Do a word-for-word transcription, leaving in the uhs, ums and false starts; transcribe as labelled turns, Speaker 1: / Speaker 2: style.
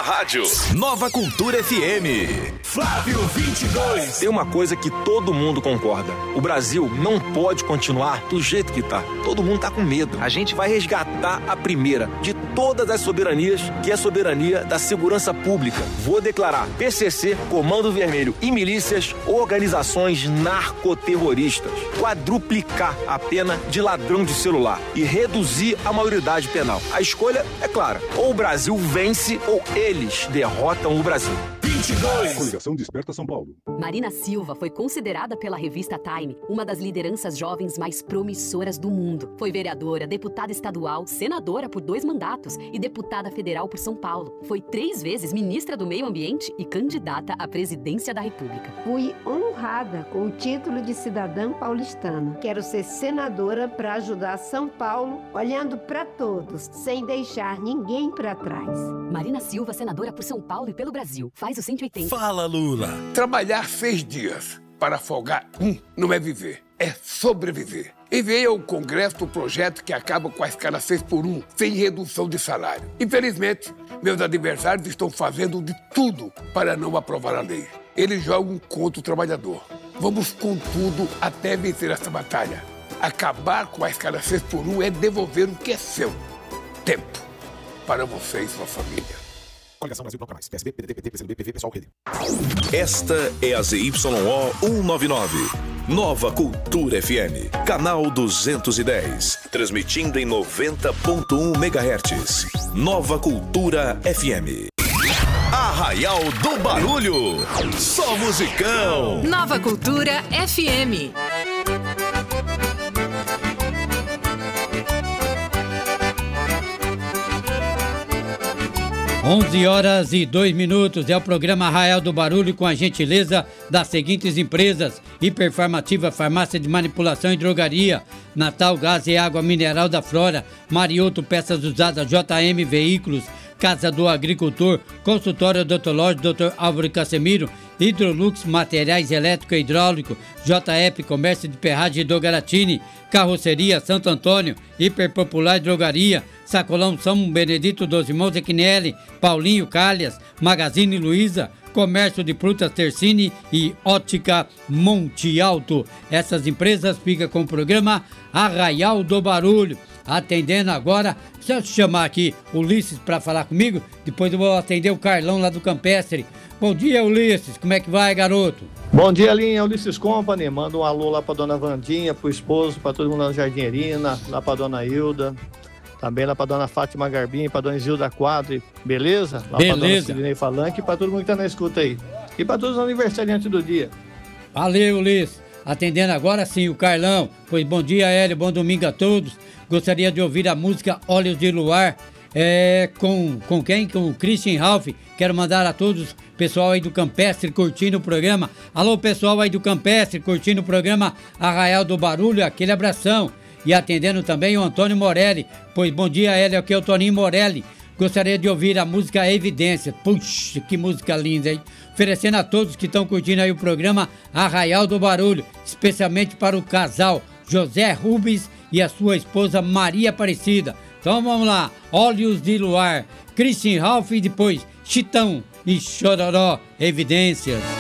Speaker 1: rádio. Nova Cultura F M. Flávio vinte e dois.
Speaker 2: Tem uma coisa que todo mundo concorda. O Brasil não pode continuar do jeito que tá. Todo mundo tá com medo. A gente vai resgatar a primeira de todas as soberanias, que é a soberania da segurança pública. Vou declarar P C C, Comando Vermelho e milícias organizações narcoterroristas. Quadruplicar a pena de ladrão de celular e reduzir a maioridade penal. A escolha é clara. Ou o Brasil vence ou eles derrotam o Brasil.
Speaker 1: vinte e dois.
Speaker 3: Coligação Desperta São Paulo.
Speaker 4: Marina Silva foi considerada pela revista Time uma das lideranças jovens mais promissoras do mundo. Foi vereadora, deputada estadual, senadora por dois mandatos e deputada federal por São Paulo. Foi três vezes ministra do Meio Ambiente e candidata à presidência da República.
Speaker 5: Fui honrada com o título de cidadã paulistana. Quero ser senadora para ajudar São Paulo, olhando para todos, sem deixar ninguém para trás.
Speaker 4: Marina Silva, senadora por São Paulo e pelo Brasil. Faz o cento e oitenta.
Speaker 6: Fala, Lula.
Speaker 7: Trabalhar seis dias para folgar um não é viver, é sobreviver. Enviei ao Congresso o projeto que acaba com a escala seis por um, sem redução de salário. Infelizmente, meus adversários estão fazendo de tudo para não aprovar a lei. Eles jogam contra o trabalhador. Vamos com tudo até vencer essa batalha. Acabar com a escala seis por um é devolver o que é seu. Tempo. Para você e sua família.
Speaker 3: Coligação Brasil Bloco Mais. P S B, P D T, P T, P C B, P V, Pessoal, Rede.
Speaker 1: Esta é a Z Y O cento e noventa e nove. Nova Cultura F M. Canal duzentos e dez. Transmitindo em noventa ponto um megahertz. Nova Cultura F M. Arraial do Barulho. Só musicão.
Speaker 8: Nova Cultura F M.
Speaker 9: onze horas e dois minutos, é o programa Arraial do Barulho com a gentileza das seguintes empresas: Hiperfarmativa, Farmácia de Manipulação e Drogaria, Natal Gás e Água Mineral da Flora, Marioto Peças Usadas, J M Veículos, Casa do Agricultor, Consultório Odontológico doutor Álvaro Casemiro, Hidrolux Materiais Elétrico e Hidráulico, J F Comércio de Ferragem do Garatini, Carroceria Santo Antônio, Hiperpopular Drogaria, Sacolão São Benedito dos Irmãos Equinelli, Paulinho Calhas, Magazine Luiza, Comércio de Frutas Tercini e Ótica Monte Alto. Essas empresas ficam com o programa Arraial do Barulho. Atendendo agora, deixa eu chamar aqui o Ulisses para falar comigo, depois eu vou atender o Carlão lá do Campestre. Bom dia, Ulisses, como é que vai, garoto?
Speaker 10: Bom dia, linha Ulisses Company. Manda um alô lá pra dona Vandinha, pro esposo, pra todo mundo lá no Jardim Erina, lá pra dona Hilda, também lá pra dona Fátima Garbim, pra dona Isilda Quadri, beleza? Lá
Speaker 9: beleza.
Speaker 10: Pra dona Sidney Falanque e pra todo mundo que tá na escuta aí. E pra todos os aniversariantes do dia.
Speaker 9: Valeu, Ulisses. Atendendo agora sim o Carlão. Pois bom dia, Hélio, bom domingo a todos. Gostaria de ouvir a música Olhos de Luar, é, com, com quem? Com o Christian Ralph. Quero mandar a todos, pessoal aí do Campestre, curtindo o programa. Alô, pessoal aí do Campestre, curtindo o programa Arraial do Barulho, aquele abração. E atendendo também o Antônio Morelli. Pois bom dia, Hélio, aqui é o Toninho Morelli. Gostaria de ouvir a música Evidência. Puxa, que música linda, hein? Oferecendo a todos que estão curtindo aí o programa Arraial do Barulho, especialmente para o casal José Rubens e a sua esposa Maria Aparecida. Então vamos lá, Olhos de Luar, Christian Ralph e depois Chitão e Chororó, Evidências.